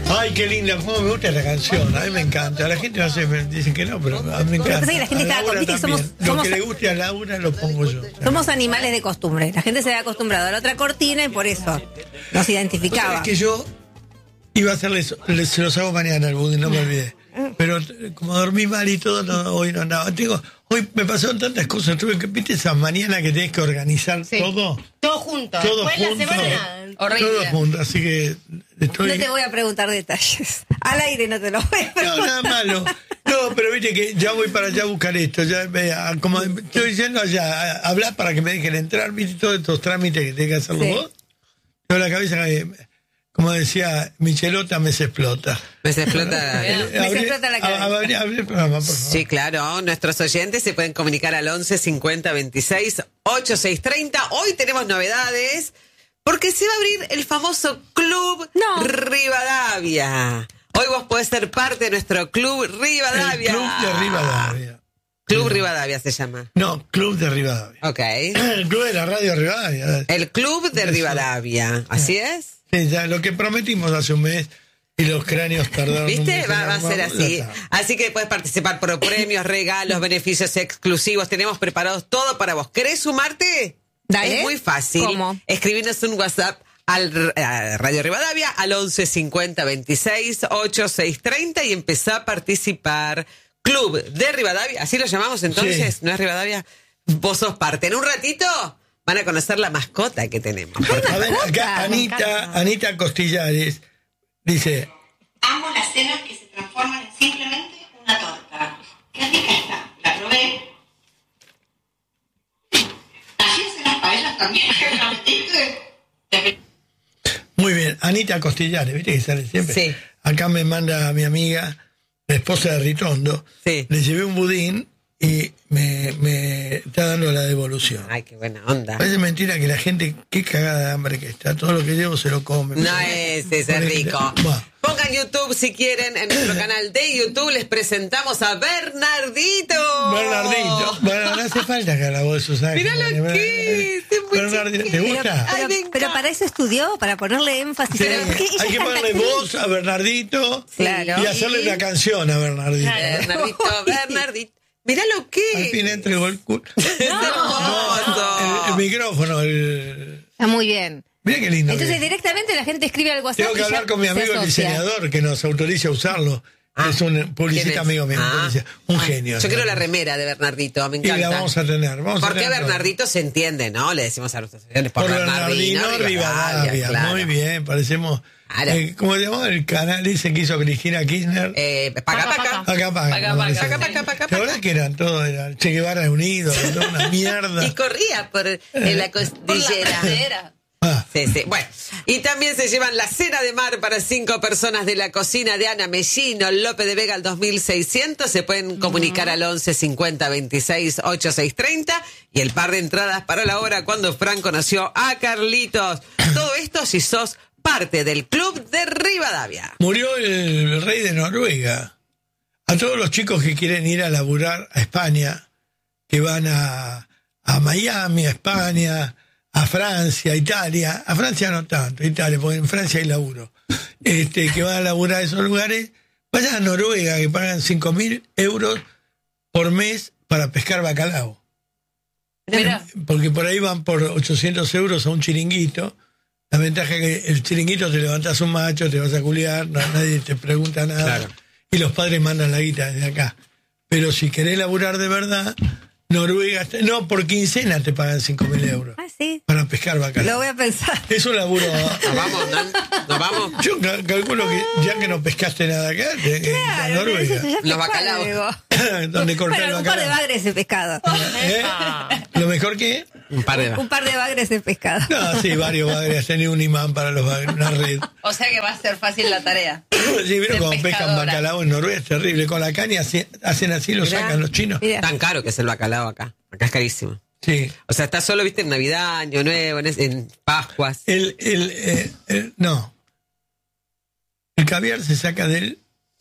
Ay, qué linda, cómo me gusta esta canción. A mí me encanta. A la gente no sé, me dicen que no, pero a mí me encanta. Lo que pasa es que la gente A está Laura ¿viste? también. Lo que le guste a Laura lo pongo yo. Somos animales de costumbre. La gente se había acostumbrado a la otra cortina y por eso nos identificaba. Es que yo iba a hacerles, se los hago mañana al budín, no me olvidé. Pero como dormí mal y todo, hoy no andaba. Hoy me pasaron tantas cosas. Tuve que, ¿viste esas mañanas que tenés que organizar todo? Todo junto. Todo Después junto. la semana, horrible. Todo junto, así que estoy... No te voy a preguntar detalles. Al aire no te lo voy a preguntar. No, nada malo. No, pero viste que ya voy para allá a buscar esto. Ya, como estoy diciendo allá, hablar para que me dejen entrar, viste todos estos trámites que tenés que hacerlo vos. Yo la cabeza, como decía Michelota, me se explota. Me se explota. Me se explota la cabeza. Abre el programa, por favor. Sí, claro. Nuestros oyentes se pueden comunicar al 11 50 26 86 30. Hoy tenemos novedades porque se va a abrir el famoso Club Rivadavia. Hoy vos podés ser parte de nuestro Club Rivadavia. El Club de Rivadavia. Club Rivadavia se llama. No, Club de Rivadavia. Ok. El Club de la Radio Rivadavia. El Club de Rivadavia. ¿Así es? Sí, ya lo que prometimos hace un mes y los cráneos tardaron. ¿Viste? un mes Va a ser armarlo, así. ya está. Así que puedes participar por premios, regalos, beneficios exclusivos. Tenemos preparados todo para vos. ¿Querés sumarte? Dale. Es muy fácil. ¿Cómo? Escribirnos un WhatsApp al Radio Rivadavia al 11 50 26 86 30 y empezá a participar. Club de Rivadavia, así lo llamamos entonces, Sí. ¿no es Rivadavia? Vos sos parte. En un ratito van a conocer la mascota que tenemos. A ver, acá Anita Costillares dice: Amo las cenas que se transforman en simplemente una torta. Qué rica está, la probé. Así hacen las paellas también, ¿viste? muy bien, Anita Costillares, ¿viste que sale siempre? Sí. Acá me manda a mi amiga, la esposa de Ritondo. Sí. Le llevé un budín y me está dando la devolución. Ay, qué buena onda. Parece mentira que la gente, qué cagada de hambre que está. Todo lo que llevo se lo come. No es rico. Bueno. Pongan YouTube si quieren. En nuestro canal de YouTube les presentamos a Bernardito. Bernardito. Bueno, no hace falta que haga la voz de Susana. Mirá lo que es muy Bernardito, ¿te chiquito. gusta? Ay, me Pero encanta. para eso estudió, para ponerle énfasis. Sí, Porque ella hay que es ponerle actriz. voz a Bernardito Claro. y hacerle una canción a Bernardito. Bernardito. Mirá lo que Al fin entregó el culo. hermoso. El micrófono. Está muy bien. Mira qué lindo. Entonces que es. directamente la gente escribe al WhatsApp. Tengo que y hablar ya con mi se amigo el asocia. diseñador que nos autorice a usarlo. Ah, Es un ¿quién publicista es? amigo mío. Ah. Un genio. Yo quiero la remera de Bernardito, me Y encanta. la vamos a tener. Porque Bernardito se entiende, ¿no? Le decimos a nuestros señores por Bernardino Rivadavia. claro. Muy bien, parecemos. Claro. ¿Cómo se llamaba el canal ese que hizo Cristina Kirchner? Paca. ¿Te acuerdas que eran todos? Era Che Guevara unido, toda una mierda. Y corría por la cordillera. Ah, Sí. Bueno, y también se llevan la cena de mar para 5 personas de la cocina de Ana Mellino, López de Vega al 2600. Se pueden comunicar al 11 50 26 86 30 y el par de entradas para la hora cuando Fran conoció a Carlitos. Todo esto si sos parte del Club de Rivadavia. murió el rey de Noruega. A todos los chicos que quieren ir a laburar a España, que van a Miami, a España, a Francia, a Italia, a Francia no tanto, Italia, porque en Francia hay laburo, que van a laburar a esos lugares, vayan a Noruega, que pagan 5.000 euros por mes para pescar bacalao. Mira. Porque por ahí van por 800 euros a un chiringuito. La ventaja es que el chiringuito te levantas un macho, te vas a culiar, nadie te pregunta nada. Claro. Y los padres mandan la guita desde acá. Pero si querés laburar de verdad, Noruega, no, por quincena te pagan 5.000 euros Ah, sí. para pescar Lo bacalao. voy a pensar. Es un laburo. Nos vamos, ¿no? Nos vamos. Yo calculo que ya que no pescaste nada acá, a Noruega, Eso ya Los pescado, bacalaos. digo. donde cortar el Bueno, un par de bacalao. bagres de pescado. Lo mejor que... Un par de Un par de bagres de pescado. No, sí, varios bagres, tenía un imán para los bagres, una red. O sea que va a ser fácil la tarea. Sí, vieron De cómo pescan pescadora. bacalao en Noruega, es terrible. Con la caña hacen así, lo Mirá. sacan los chinos. Mira. Tan caro que es el bacalao acá. Acá es carísimo. Sí. O sea, está solo, viste, en Navidad, Año Nuevo, en Pascuas. No. El caviar se saca del...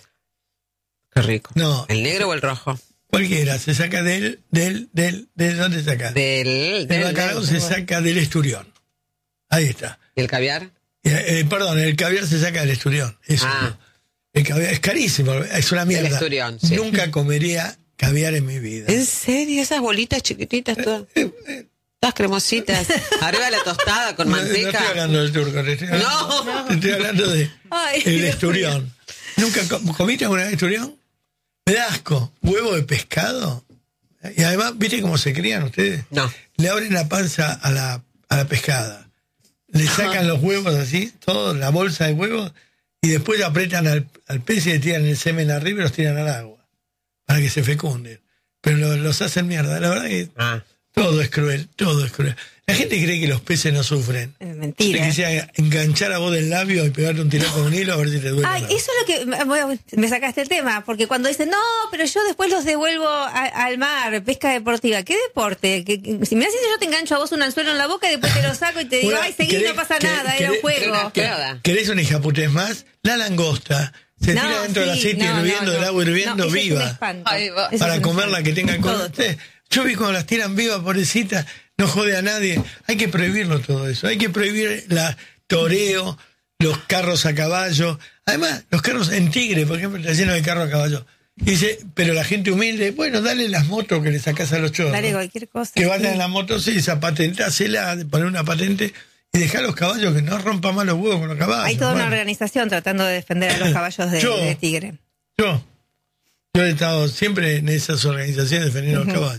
Qué rico. No. ¿El negro o el rojo? Cualquiera, se saca ¿de dónde se saca? Del El bacalao se saca del esturión. Ahí está. ¿Y el caviar? Perdón, el caviar se saca del esturión. Eso. El caviar es carísimo, es una mierda. El esturión, sí. Nunca comería caviar en mi vida. ¿En serio? Esas bolitas chiquititas todas. Todas cremositas. Arriba de la tostada con manteca. No estoy hablando del turco, te estoy hablando de el esturión. ¿Nunca comiste alguna vez esturión? Me da asco. ¿Huevo de pescado? Y además, ¿viste cómo se crían ustedes? No. Le abren la panza a la pescada. Le sacan los huevos así, toda la bolsa de huevos, y después apretan al pez y le tiran el semen arriba y los tiran al agua. Para que se fecunden. Pero los hacen mierda. La verdad que todo es cruel, todo es cruel. La gente cree que los peces no sufren. Es mentira. Que sea enganchar a vos del labio y pegarte un tirón con un hilo a ver si te duele. Ay, eso es lo que... Bueno, me sacaste el tema, porque cuando dicen, no, pero yo después los devuelvo al mar, pesca deportiva. ¿Qué deporte? Si me haces yo te engancho a vos un anzuelo en la boca y después te lo saco y te digo, ay, seguí, no pasa nada, era un juego. ¿Querés una hijaputés más? La langosta se tira dentro del aceite hirviendo, del agua hirviendo, viva. Para comerla, que tenga corte. Yo vi cuando las tiran vivas, pobrecitas, no jode a nadie. Hay que prohibirlo todo eso. Hay que prohibir la toreo, los carros a caballo. Además, los carros en Tigre, por ejemplo, está lleno de carros a caballo. Y dice, pero la gente humilde, bueno, dale las motos que le sacás a los chorros. Dale cualquier cosa. Que vayan en la moto, sí, esa patentásela, poner una patente y dejar los caballos que no rompan más los huevos con los caballos. Hay toda una organización tratando de defender a los caballos de Tigre. Yo he estado siempre en esas organizaciones defendiendo los caballos.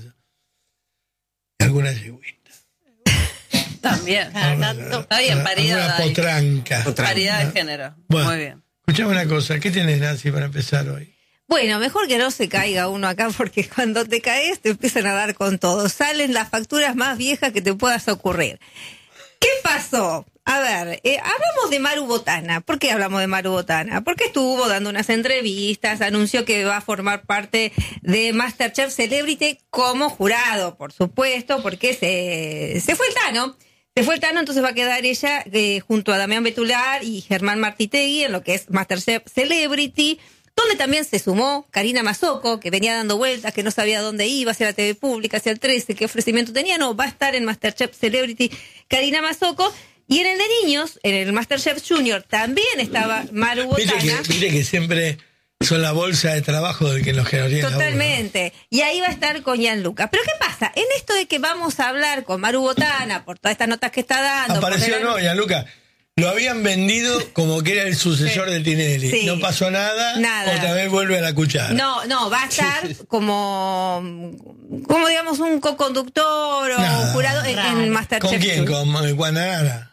Y algunas yegüitas. También. Está bien, paridad. Una potranca. Paridad de género. Bueno, muy bien. Escuchame una cosa. ¿Qué tenés, Nancy, para empezar hoy? Bueno, mejor que no se caiga uno acá, porque cuando te caes te empiezan a dar con todo. Salen las facturas más viejas que te puedas ocurrir. ¿Qué pasó? A ver, hablamos de Maru Botana. ¿Por qué hablamos de Maru Botana? Porque estuvo dando unas entrevistas, anunció que va a formar parte de MasterChef Celebrity como jurado, por supuesto, porque se fue el Tano. Se fue el Tano, entonces va a quedar ella junto a Damián Betular y Germán Martitegui en lo que es MasterChef Celebrity, donde también se sumó Karina Mazzocco, que venía dando vueltas, que no sabía dónde iba, hacia la TV pública, hacia el 13, qué ofrecimiento tenía. No, va a estar en MasterChef Celebrity Karina Mazzocco. Y en el de niños, en el MasterChef Junior, también estaba Maru Botana. Viste que siempre son la bolsa de trabajo del que los genera. Totalmente. Y ahí va a estar con Gianluca. Pero ¿qué pasa? En esto de que vamos a hablar con Maru Botana, por todas estas notas que está dando... Apareció, no, Gianluca. Lo habían vendido como que era el sucesor de Tinelli. Sí. No pasó nada. Otra vez vuelve a la cuchara. No, va a estar como digamos, un co-conductor o jurado en MasterChef. ¿Con quién? ¿Con Guanara?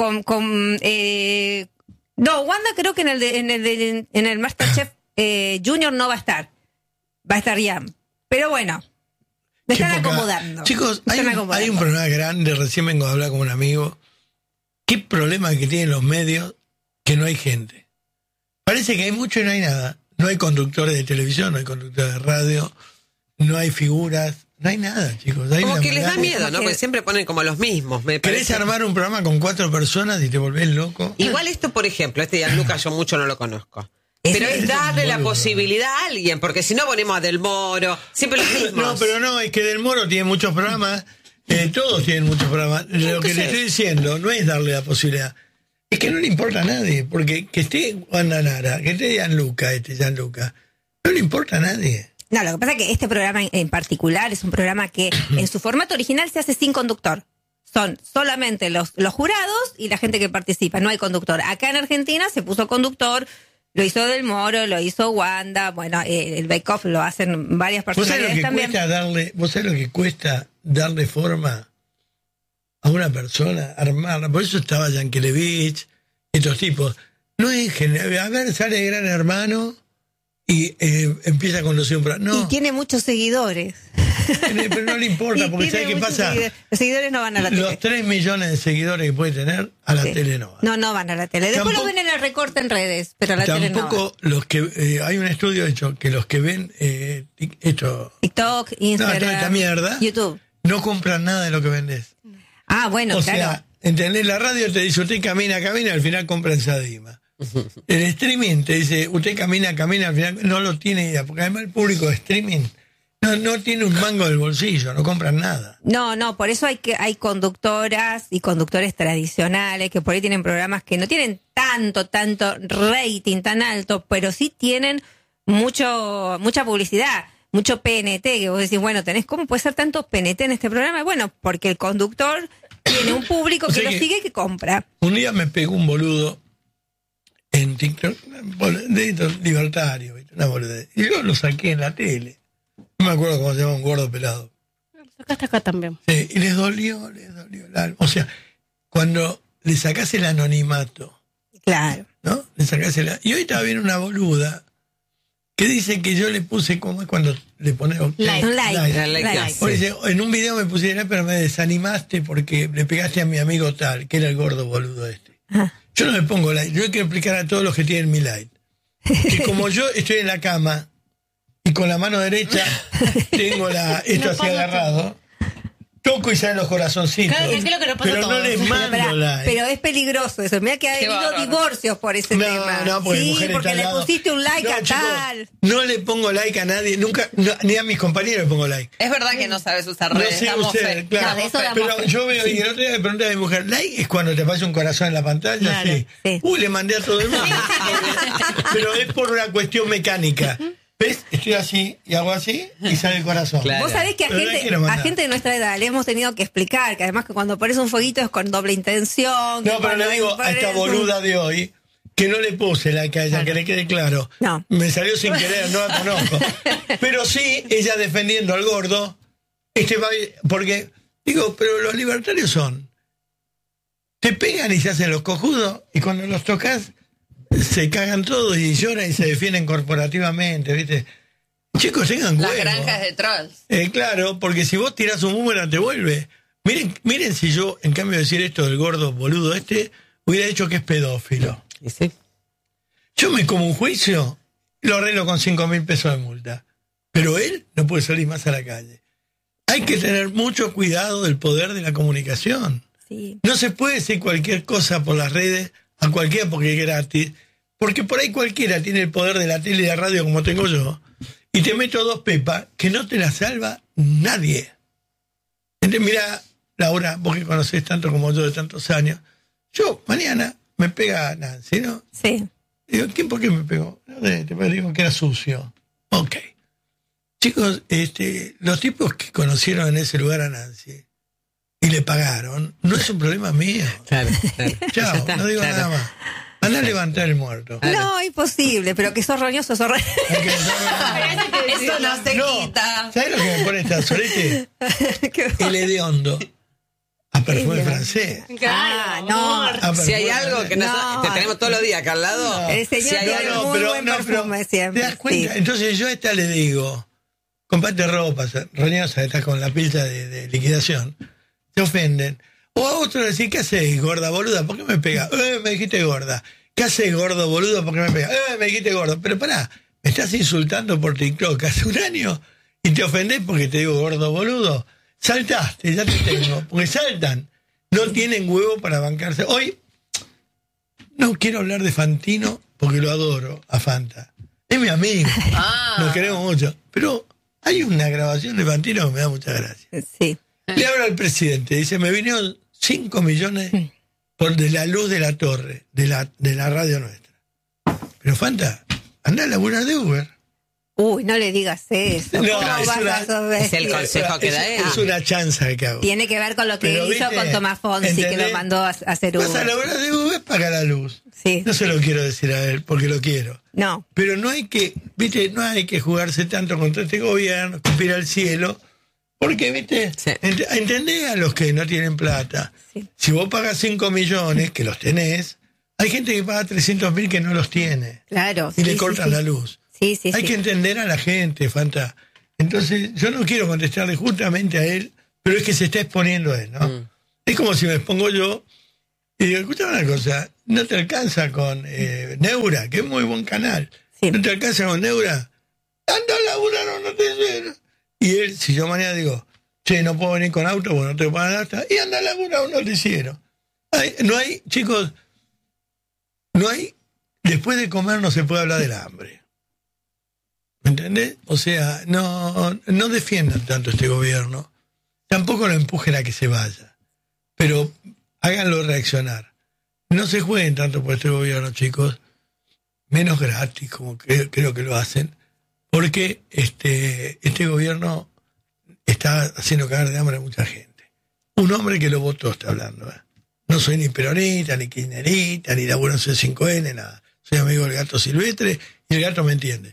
No, Wanda creo que en el MasterChef Junior no va a estar. Va a estar Ian. Pero bueno, me están acomodando. Chicos, hay un problema grande. Recién vengo a hablar con un amigo. ¿Qué problema que tienen los medios? Que no hay gente. Parece que hay mucho y no hay nada. No hay conductores de televisión, no hay conductores de radio, no hay figuras, no hay nada, chicos. Hay como que les da miedo, ¿no? Porque siempre ponen como los mismos. ¿Querés armar un programa con 4 personas y te volvés loco? Igual esto, por ejemplo, Gianluca yo mucho no lo conozco. Pero es darle la posibilidad a alguien, porque si no ponemos a Del Moro, siempre los mismos. No, pero no, es que Del Moro tiene muchos programas. Todos tienen muchos programas. Lo que le estoy diciendo no es darle la posibilidad, es que no le importa a nadie, porque que esté Wanda Nara, que esté Gianluca, no le importa a nadie. No, lo que pasa es que este programa en particular es un programa que en su formato original se hace sin conductor. Son solamente los jurados y la gente que participa, no hay conductor. Acá en Argentina se puso conductor, lo hizo Del Moro, lo hizo Wanda, bueno, el Bake Off lo hacen varias personalidades también. ¿Vos sabés lo que cuesta darle forma a una persona, armarla? Por eso estaba Yankelevich, estos tipos. No es general. A ver, sale Gran Hermano y empieza a conducir un programa. No. Y tiene muchos seguidores. Pero no le importa, porque ¿sabes qué pasa? Los seguidores no van a la tele. Los 3 millones de seguidores que puede tener, a la tele no van. No van a la tele. Después lo ven en el recorte en redes, pero a la tele no van. Tampoco los que... hay un estudio hecho que los que ven TikTok, Instagram, toda esta mierda, YouTube, no compran nada de lo que vendés. Ah, bueno, claro. O sea, ¿entendés? La radio te dice, usted camina, al final compra en Sadima. El streaming te dice, usted camina, al final no lo tiene idea, porque además el público de streaming no tiene un mango del bolsillo, no compran nada. No, por eso hay conductoras y conductores tradicionales que por ahí tienen programas que no tienen tanto rating tan alto, pero sí tienen mucha publicidad, mucho PNT, que vos decís, bueno, ¿cómo puede ser tanto PNT en este programa? Bueno, porque el conductor tiene un público que lo sigue y que compra. Un día me pegó un boludo en TikTok, dedito libertario, ¿viste? Una boludez. Y yo lo saqué en la tele. No me acuerdo cómo se llama, un gordo pelado. Lo sacaste acá también. Sí, y les dolió el alma. O sea, cuando le sacás el anonimato. Claro. ¿No? Y hoy estaba viendo una boluda que dice que yo le puse, ¿cómo es cuando le pones like? O dice, en un video me pusieron, pero me desanimaste porque le pegaste a mi amigo tal, que era el gordo boludo este. Ah. Yo no le pongo like, yo quiero explicar a todos los que tienen mi like. Que como yo estoy en la cama y con la mano derecha tengo esto así agarrado, toco y salen los corazoncitos. Claro, es que lo que nos pasa pero a todos. no les mando like. Pero es peligroso eso. Mira que ha habido divorcios por ese tema. No, porque sí, mujer porque está al le lado. pusiste un like a chicos, tal. No le pongo like a nadie, nunca, ni a mis compañeros le pongo like. Es verdad que no sabes usar No redes. sé damos usted, fe. claro. No, de eso damos Pero fe. yo veo, y el otro día me pregunté a mi mujer, like es cuando te aparece un corazón en la pantalla, Claro, sí. sí. Le mandé a todo el mundo. Pero es por una cuestión mecánica. ¿Ves? Estoy así y hago así y sale el corazón. Claro. Vos sabés que Pero no quiero mandar. a gente de nuestra edad le hemos tenido que explicar que además que cuando pones un fueguito es con doble intención. No, pero le digo a esta boluda de hoy que no le puse like a ella, que le quede claro. No. Me salió sin querer, no la conozco. Pero sí, ella defendiendo al gordo, porque, digo, pero los libertarios te pegan y se hacen los cojudos, y cuando los tocas se cagan todos y lloran y se defienden corporativamente, ¿viste? Chicos, tengan Las huevo. granjas de trolls. Claro, porque si vos tirás un boomerang te vuelve. Miren si yo, en cambio de decir esto del gordo boludo hubiera dicho que es pedófilo. ¿Y sí? Yo me como un juicio, lo arreglo con 5.000 pesos de multa. Pero él no puede salir más a la calle. Hay que tener mucho cuidado del poder de la comunicación. Sí. No se puede decir cualquier cosa por las redes a cualquiera porque es gratis. Porque por ahí cualquiera tiene el poder de la tele y la radio como tengo yo. Y te meto 2 pepas que no te la salva nadie. Mira, Laura, vos que conocés tanto como yo de tantos años. Yo mañana me pega Nancy, ¿no? Sí. Digo, ¿por qué me pegó? No sé, te digo que era sucio. Ok. Chicos, los tipos que conocieron en ese lugar a Nancy y le pagaron, no es un problema mío. Claro. Chao, Ya está, no digo nada más. Anda a levantar el muerto. No, imposible, pero que sos roñoso, sos roñoso. Eso no se quita. ¿Sabes lo que me pone esta solete? El hediondo. A perfume francés. No. Si hay algo que No. te tenemos todos los días acá al lado. El señor si hay tiene algo, muy buen perfume siempre. ¿Te das cuenta? Sí. Entonces yo a esta le digo, comparte ropa, roñosa, está con la pilcha de liquidación. Se ofenden. O a otro decir, ¿qué haces, gorda boluda? ¿Por qué me pega? Me dijiste gorda. ¿Qué haces, gordo boludo? ¿Por qué me pega? Me dijiste gordo. Pero pará, me estás insultando por TikTok hace un año y te ofendés porque te digo gordo boludo. Saltaste, ya te tengo. Porque saltan. No tienen huevo para bancarse. Hoy no quiero hablar de Fantino porque lo adoro a Fanta. Es mi amigo. Nos queremos mucho. Pero hay una grabación de Fantino que me da mucha gracia. Sí. Le habla al presidente, dice, me vinieron 5 millones de la luz de la torre, de la radio nuestra. Pero Fanta, anda a laburar de Uber. Uy, no le digas eso. No, ¿Cómo vas a saber? es el consejo que da él. Es una chanza que hago. Tiene que ver con lo que Pero, hizo ¿viste? con Tomás Fonsi, que ¿Entendés? lo mandó a hacer Vas a Uber. laburar de Uber, paga la luz. Sí. No se lo quiero decir a él, porque lo quiero. No. Pero no hay que, viste, no hay que jugarse tanto contra este gobierno, escupir al cielo, porque, viste, Sí. entendés a los que no tienen plata. Sí. Si vos pagas 5 millones, que los tenés, hay gente que paga 300.000 que no los tiene. Claro. Y sí, le sí, cortan sí. la luz. Sí, sí, Hay sí. que entender a la gente, Fanta. Entonces, yo no quiero contestarle justamente a él, pero es que se está exponiendo él, ¿no? Es como si me expongo yo y digo, escuchame una cosa, no te alcanza con Neura, que es muy buen canal. Sí. No te alcanza con Neura, anda a laburar o no te lleno. Y él, si yo mañana digo, che, no puedo venir con auto, porque no te pagan hasta, y anda a laburar o no te hicieron. No hay, chicos, no hay, después de comer no se puede hablar del hambre. ¿Me entendés? O sea, no defiendan tanto este gobierno. Tampoco lo empujen a que se vaya. Pero háganlo reaccionar. No se jueguen tanto por este gobierno, chicos. Menos gratis, como creo que lo hacen. Porque este gobierno está haciendo cagar de hambre a mucha gente. Un hombre que lo votó está hablando. No soy ni peronista, ni kirchnerista, ni laburo en C5N, nada. Soy amigo del gato silvestre y el gato me entiende.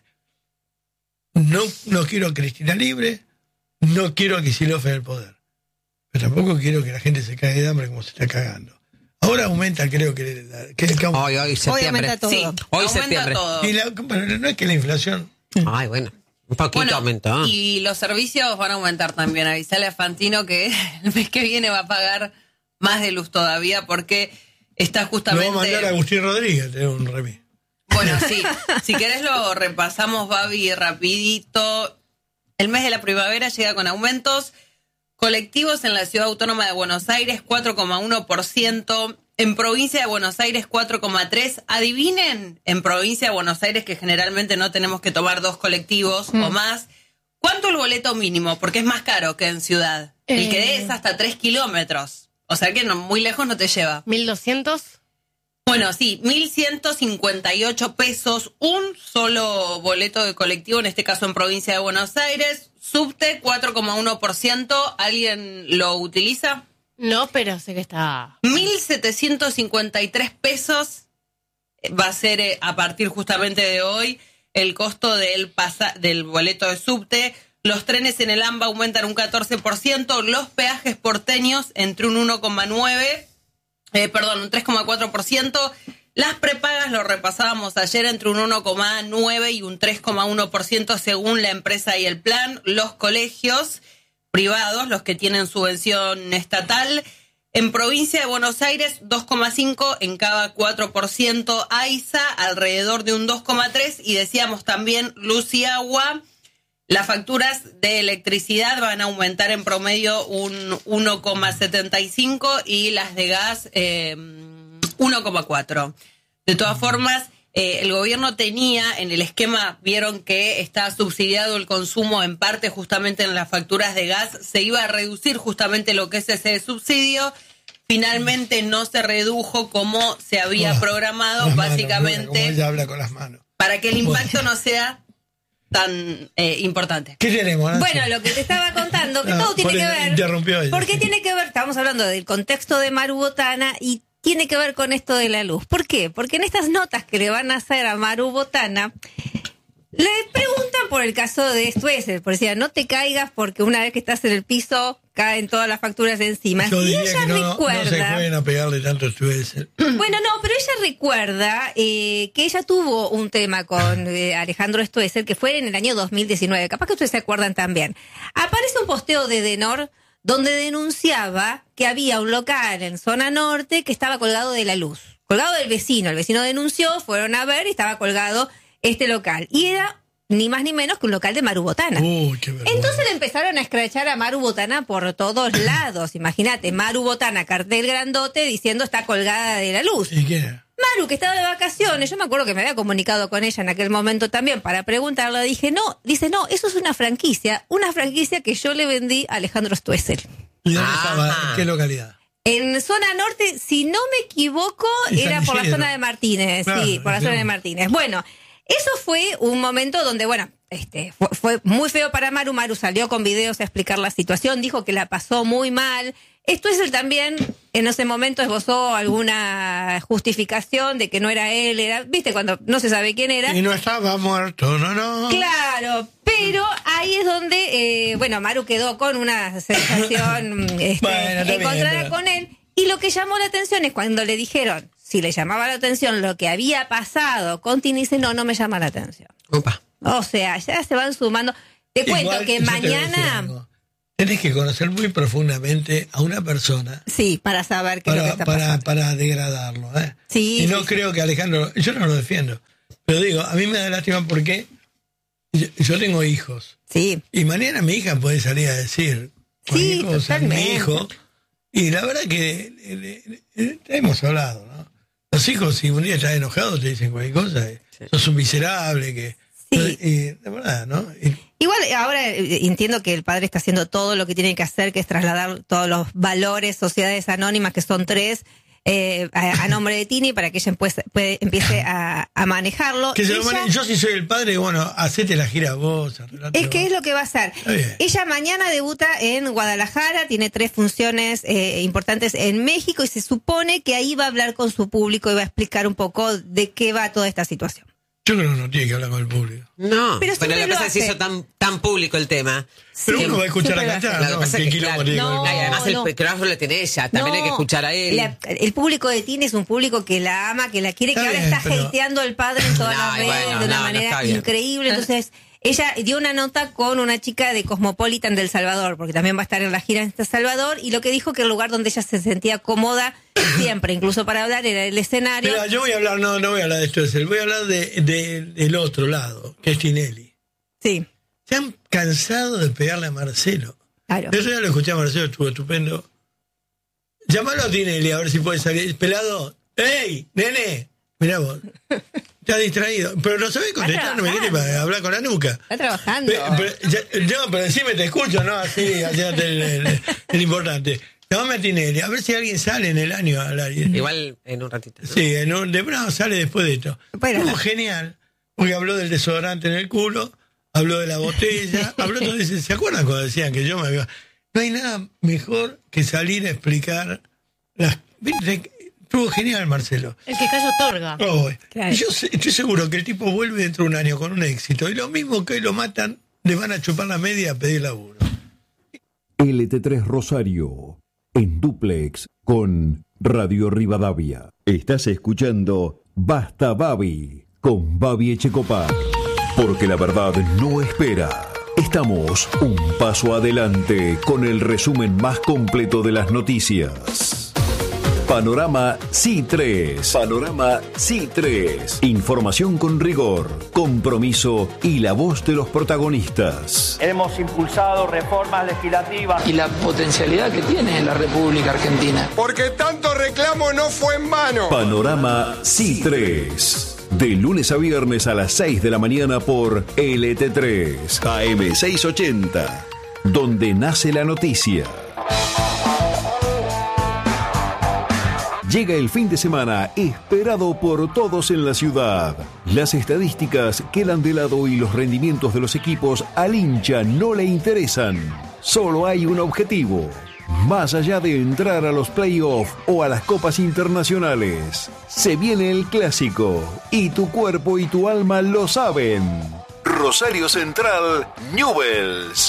No quiero a Cristina libre, no quiero a Kicillof en el poder. Pero tampoco quiero que la gente se caiga de hambre como se está cagando. Ahora aumenta, creo que Hoy septiembre. aumenta todo. Sí, hoy Aumenta septiembre. todo. y bueno, no es que la inflación. Ay, bueno, un poquito Bueno, aumentó. y los servicios van a aumentar también. Avisale a Fantino que el mes que viene va a pagar más de luz todavía porque está Lo justamente... va a mandar a Agustín Rodríguez, tener un remis. Bueno, sí. Si querés lo repasamos, Babi, rapidito. El mes de la primavera llega con aumentos. Colectivos en la Ciudad Autónoma de Buenos Aires, 4,1%. En Provincia de Buenos Aires, 4,3%. Adivinen, en Provincia de Buenos Aires, que generalmente no tenemos que tomar 2 colectivos o más. ¿Cuánto el boleto mínimo? Porque es más caro que en ciudad. El que es hasta 3 kilómetros. O sea que muy lejos no te lleva. 1.200. Bueno, sí, 1.158 pesos, un solo boleto de colectivo, en este caso en Provincia de Buenos Aires. Subte, 4,1%. ¿Alguien lo utiliza? No, pero sé que está... 1.753 pesos va a ser a partir justamente de hoy el costo del boleto de subte. Los trenes en el AMBA aumentan un 14%, los peajes porteños entre un 3,4%. Las prepagas lo repasábamos ayer entre un 1,9% y un 3,1% según la empresa y el plan. Los colegios privados, los que tienen subvención estatal, en Provincia de Buenos Aires 2,5%, en Cava 4%, AISA alrededor de un 2,3%, y decíamos también luz y agua. Las facturas de electricidad van a aumentar en promedio un 1,75% y las de gas 1,4%. De todas formas, el gobierno tenía en el esquema, vieron que está subsidiado el consumo en parte justamente en las facturas de gas, se iba a reducir justamente lo que es ese subsidio. Finalmente no se redujo como se había programado, básicamente Como ella habla con las manos. para que el impacto no sea tan importante. ¿Qué tenemos, Nancy? Bueno, lo que te estaba contando, que todo tiene que ver. Interrumpió ella, Porque sí. tiene que ver, estamos hablando del contexto de Maru Botana y tiene que ver con esto de la luz. ¿Por qué? Porque en estas notas que le van a hacer a Maru Botana, le preguntan por el caso de Stoessel, por decir, no te caigas porque una vez que estás en el piso caen todas las facturas encima. Yo Y diría ella que no se recuerda. pueden a pegarle tanto a Stoessel. Bueno, no, pero ella recuerda que ella tuvo un tema con Alejandro Stoessel que fue en el año 2019. Capaz que ustedes se acuerdan también. Aparece un posteo de Denor donde denunciaba que había un local en zona norte que estaba colgado de la luz. Colgado del vecino. El vecino denunció, fueron a ver y estaba colgado este local. Y era ni más ni menos que un local de Maru Botana. Uy, qué vergüenza. Entonces le empezaron a escrachar a Maru Botana por todos lados. Imagínate, Maru Botana, cartel grandote, diciendo está colgada de la luz. ¿Y quién era? Maru, que estaba de vacaciones, yo me acuerdo que me había comunicado con ella en aquel momento también para preguntarle, dice, no, eso es una franquicia que yo le vendí a Alejandro Stoessel. ¿Y dónde estaba? ¿En qué localidad? En zona norte, si no me equivoco, En era San por la Isidro. zona de Martínez, Claro, sí, por la sí. zona de Martínez. Bueno, eso fue un momento donde, bueno, fue muy feo para Maru. Maru salió con videos a explicar la situación, dijo que la pasó muy mal. Stoessel también en ese momento esbozó alguna justificación de que no era él, viste, cuando no se sabe quién era. Y no estaba muerto, no. Claro, pero ahí es donde, Maru quedó con una sensación Bueno, está bien, encontrada pero- con él. Y lo que llamó la atención es cuando le dijeron si le llamaba la atención lo que había pasado con Tini, dice, no me llama la atención. Opa. O sea, ya se van sumando. Te cuento Igual, que yo te voy a decir mañana... algo. Tenés que conocer muy profundamente a una persona Sí, para saber qué es lo que está pasando. para degradarlo. Sí, y no sí, creo que Alejandro, yo no lo defiendo, pero digo, a mí me da lástima porque yo tengo hijos. Sí, Y mañana mi hija puede salir a decir, Sí, cualquier cosa, mi totalmente. hijo. Y la verdad que hemos hablado, ¿no? Los hijos, si un día estás enojado, te dicen cualquier cosa, sos un miserable, que Sí. Y de verdad, ¿no? Igual ahora entiendo que el padre está haciendo todo lo que tiene que hacer, que es trasladar todos los valores, sociedades anónimas, que son 3, a nombre de Tini, para que ella empiece a manejarlo. Que se lo yo si soy el padre, bueno, hacete la gira vos. Es que es lo que va a hacer. Ella mañana debuta en Guadalajara, tiene 3 funciones importantes en México y se supone que ahí va a hablar con su público y va a explicar un poco de qué va toda esta situación. Yo creo que no tiene que hablar con el público. No, pero lo que pasa es que se hizo tan público el tema. Pero uno va a escuchar a cantar, Lo que ¿no? pasa es que, claro, Y además el micrófono lo tiene ella, también hay que escuchar a él. El público de Tini es un público que la ama, que la quiere, Está que ahora bien, está pero... hateando al padre en todas las redes de una manera increíble. Entonces, ella dio una nota con una chica de Cosmopolitan del Salvador, porque también va a estar en la gira en El Salvador, y lo que dijo que el lugar donde ella se sentía cómoda siempre, incluso para hablar, era el escenario. Mira, yo voy a hablar, no voy a hablar de esto, voy a hablar del otro lado, que es Tinelli. Sí. Se han cansado de pegarle a Marcelo. Claro. Eso ya lo escuché a Marcelo, estuvo estupendo. Llámalo a Tinelli a ver si puede salir. Pelado, ¡ey, nene! Mirá vos. Está distraído. Pero no sabés contestar, no me quiere para hablar con la nuca. Está trabajando. Pero decime, te escucho, ¿no? Así, hacerte el importante. Llámame a Tinelli, a ver si alguien sale en el año al aire. Igual en un ratito, ¿no? Sí, sale después de esto. Estuvo genial, porque habló del desodorante en el culo, habló de la botella, habló todo eso. ¿Se acuerdan cuando decían que yo me había... No hay nada mejor que salir a explicar las... Estuvo genial, Marcelo. El que calla otorga. Claro. Y yo estoy seguro que el tipo vuelve dentro de un año con un éxito. Y lo mismo que hoy lo matan, le van a chupar la media a pedir laburo. LT3 Rosario, en duplex con Radio Rivadavia. Estás escuchando Basta Babi, con Babi Echecopar. Porque la verdad no espera. Estamos un paso adelante con el resumen más completo de las noticias. Panorama C3. Panorama C3. Información con rigor, compromiso y la voz de los protagonistas. Hemos impulsado reformas legislativas y la potencialidad que tiene la República Argentina. Porque tanto reclamo no fue en vano. Panorama C3. De lunes a viernes a las 6 de la mañana por LT3 AM 680. Donde nace la noticia. Llega el fin de semana esperado por todos en la ciudad. Las estadísticas quedan de lado y los rendimientos de los equipos al hincha no le interesan. Solo hay un objetivo. Más allá de entrar a los playoffs o a las copas internacionales, se viene el clásico y tu cuerpo y tu alma lo saben. Rosario Central, Newell's.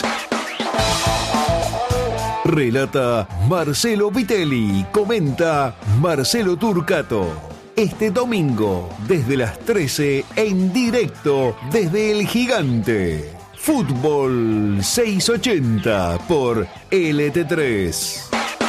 Relata Marcelo Vitelli, comenta Marcelo Turcato. Este domingo, desde las 13, en directo desde El Gigante. Fútbol 680 por LT3.